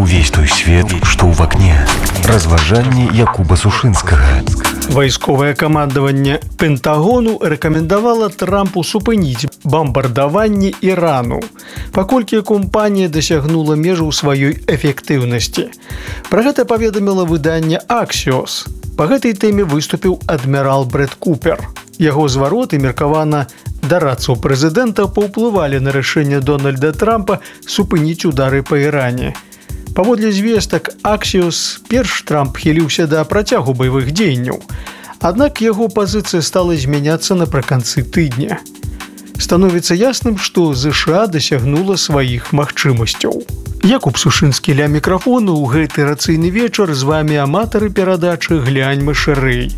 увесь той свет, што ў вакне. Разважанні Якуба Сушынскага. Вайсковае камандаванне Пентагону рэкамендавала Трампу супыніць бамбардаванні Ірану, паколькі кампанія дасягнула межаў сваёй эфектыўнасці. Пра гэта паведаміла выданне Axios. Па гэтай тэме выступіў адмірал Брэд Купер. Яго звароты, меркавана, дарадцаў прэзідэнта паўплывалі на рашэнне Дональда Трампа супыніць удары па Іране. Паводле звестак Axios, перш Трамп хіліўся да працягу баявых дзеянняў, аднак яго пазіцыя стала змяняцца напрыканцы тыдня. Становіцца ясным, што ЗША дасягнула сваіх магчымасцяў. Якуб Сушынскі ля мікрафону. У гэты рацыйны вечар з вамі аматары перадачы «Гляньма шырэй».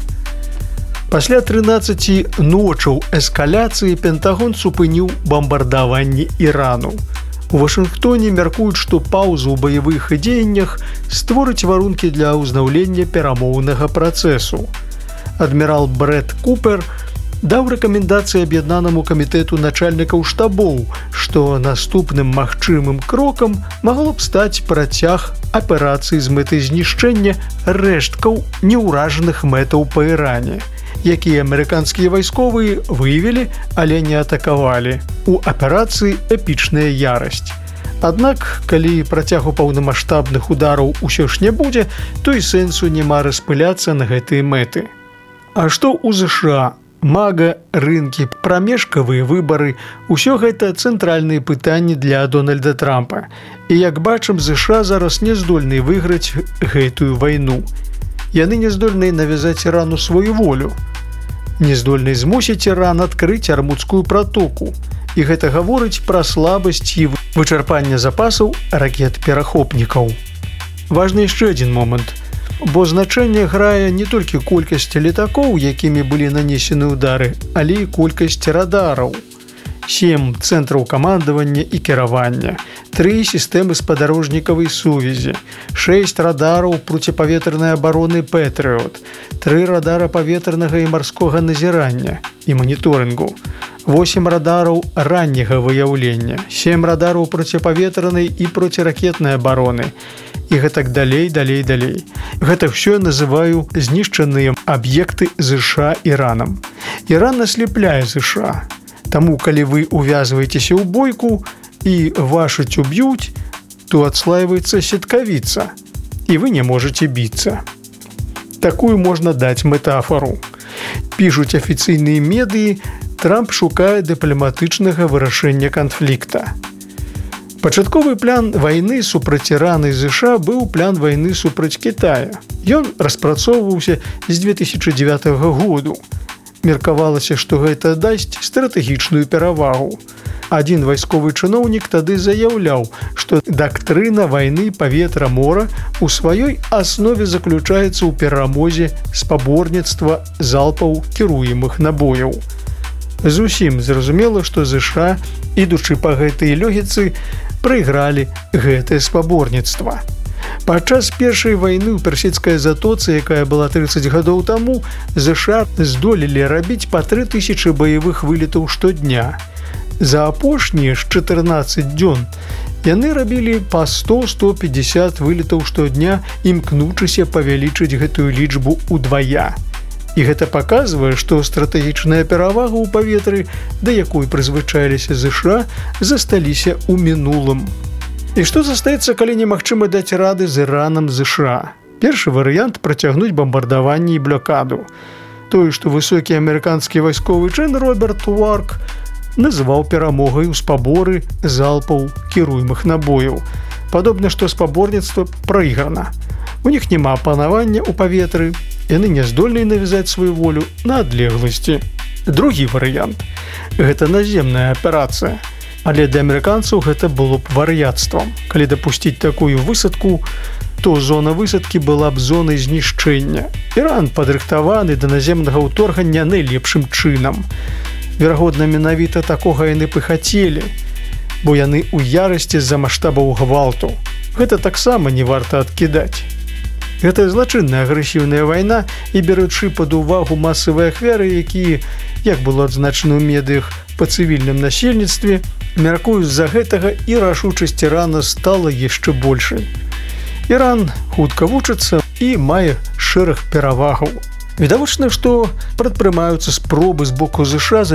Пасля 13 ночаў эскаляцыі Пентагон супыніў бамбардаванні Ірану. У Вашынгтоне мяркуюць, што паўза ў баявых дзеяннях створыць варункі для ўзнаўлення перамоўнага працэсу. Адмірал Брэд Купер даў рэкамендацыі аб'яднанаму камітэту начальнікаў штабоў, што наступным магчымым крокам магло б стаць працяг аперацыі з мэтай знішчэння рэшткаў неўражаных мэтаў па Іране, якія амерыканскія вайсковыя выявілі, але не атакавалі. У аперацыі эпічная ярасць. Аднак, калі працягу паўнамаштабных удараў усё ж не будзе, то і сэнсу няма распыляцца на гэтыя мэты. А што ў ЗША? Мага, рынкі, прамежкавыя выбары – усё гэта цэнтральныя пытанні для Дональда Трампа. І, як бачым, ЗША зараз не здольны выйграць гэтую вайну. Яны не здольны навязаць Ірану сваю волю. Не здольны змусіць Іран адкрыць Армудскую пратоку. І гэта гаворыць пра слабасць і вычарпанне запасаў ракет-перахопнікаў. Важны яшчэ адзін момант. Бо значэнне грае не толькі колькасць летакоў, якімі былі нанесены ўдары, але і колькасць радараў. 7 цэнтраў камандавання і кіравання, 3 сістэмы спадарожнікавай сувязі, 6 радараў проціпаветранай абароны «Пэтрыот», 3 радара паветранага і марскога назірання і маніторынгу, 8 радараў ранняга выяўлення, 7 радараў проціпаветранай і проціракетнай абароны, і гэтак далей. Гэта ўсё я называю знішчаныя аб'екты ЗША Іранам. Іран аслепляе ЗША. Таму, калі вы увязваецеся ў бойку і вашыць уб'юць, то адслаиваецца сеткавіца, і вы не можаце біцца. Такую можна даць метафору. Пішуць афіцыйныя медыі, Трамп шукае дыпламатычнага вырашэння канфлікта. Пачатковы план вайны супраць Ірана і ЗША быў план вайны супраць Кітая. Ён распрацоўваўся з 2009 году. Меркавалася, што гэта дасць стратэгічную перавагу. Адзін вайсковы чыноўнік тады заяўляў, што дактрына вайны паветра-мора ў сваёй аснове заключаецца ў перамозе спаборніцтва залпаў кіруемых набояў. Зусім зразумела, што ЗША, ідучы па гэтай логіцы, прайгралі гэтае спаборніцтва. Падчас першай вайны ў персідскай затоцы, якая была 30 гадоў таму, ЗША здолелі рабіць па 3000 баявых вылетаў штодня. За апошнія ж 14 дзён яны рабілі па 100-150 вылетаў штодня, імкнучыся павялічыць гэтую лічбу ўдвая. І гэта паказвае, што стратэгічная перавага ў паветры, да якой прызвычаіліся ЗША, засталіся ў мінулым. І што застаецца, калі немагчыма даць рады з Іранам ЗША? Першы варыянт – працягнуць бамбардаванне і блокаду. Тое, што высокі амерыканскі вайсковы чын Роберт Уарк называў перамогай у спаборы залпаў кіруемых набояў. Падобна, што спаборніцтва прайграна. У них няма панавання ў паветры, яны не здольны навязаць сваю волю на адлегласці. Другі варыянт – гэта наземная аперацыя. Але для амерыканцаў гэта было б вар'яцтвам. Калі дапусціць такую высадку, то зона высадкі была б зонай знішчэння. Іран падрыхтаваны да наземнага ўторгання найлепшым чынам. Верагодна, менавіта такога яны б і хацелі, бо яны ў ярасці з-за маштабаў гвалту. Гэта таксама не варта адкідаць. Гэта злачынная агрэсіўная вайна, і беручы пад увагу масавыя ахвяры, якія, як было адзначана ў медыях, па цывільным насельніцтве, мяркую, з-за гэтага і рашучасць Ірана стала яшчэ большай. Іран хутка вучыцца і мае шэраг перавагаў. Відавочна, што прадпрымаюцца спробы з боку ЗША